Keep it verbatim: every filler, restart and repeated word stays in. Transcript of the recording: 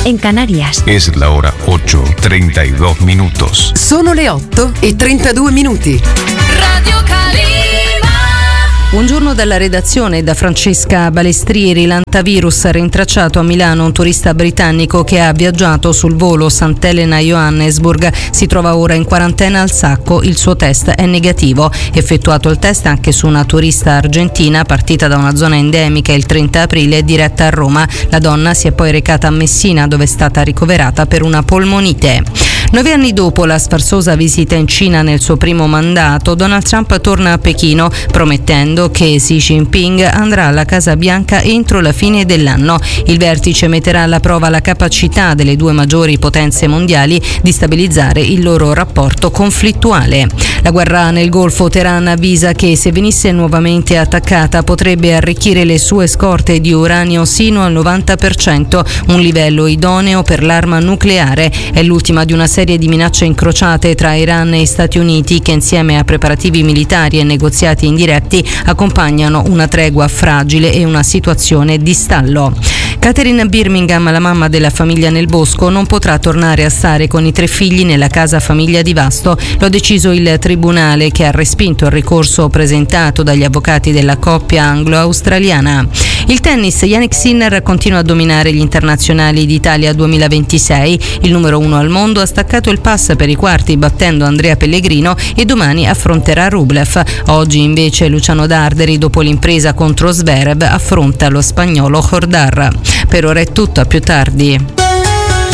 en Canarias. Es la hora ocho, treinta y dos minutos. Sono le otto e trentadue minuti. Radio Calima. Buongiorno dalla redazione, da Francesca Balestrieri. L'antavirus ha rintracciato a Milano un turista britannico che ha viaggiato sul volo Sant'Elena-Johannesburg. Si trova ora in quarantena al Sacco, il suo test è negativo. Effettuato il test anche su una turista argentina partita da una zona endemica il trenta aprile diretta a Roma. La donna si è poi recata a Messina, dove è stata ricoverata per una polmonite. Nove anni dopo la sfarzosa visita in Cina nel suo primo mandato, Donald Trump torna a Pechino promettendo che Xi Jinping andrà alla Casa Bianca entro la fine dell'anno. Il vertice metterà alla prova la capacità delle due maggiori potenze mondiali di stabilizzare il loro rapporto conflittuale. La guerra nel Golfo, Teheran avvisa che se venisse nuovamente attaccata potrebbe arricchire le sue scorte di uranio sino al novanta per cento, un livello idoneo per l'arma nucleare. È l'ultima di una serie di minacce incrociate tra Iran e Stati Uniti che, insieme a preparativi militari e negoziati indiretti, accompagnano una tregua fragile e una situazione di stallo. Catherine Birmingham, la mamma della famiglia nel bosco, non potrà tornare a stare con i tre figli nella casa famiglia di Vasto. Lo ha deciso il tribunale, che ha respinto il ricorso presentato dagli avvocati della coppia anglo-australiana. Il tennis, Jannik Sinner continua a dominare gli internazionali d'Italia duemilaventisei. Il numero uno al mondo ha staccato il pass per i quarti battendo Andrea Pellegrino e domani affronterà Rublev. Oggi invece Luciano Darderi, dopo l'impresa contro Zverev, affronta lo spagnolo Jordar. Per ora è tutto, a più tardi.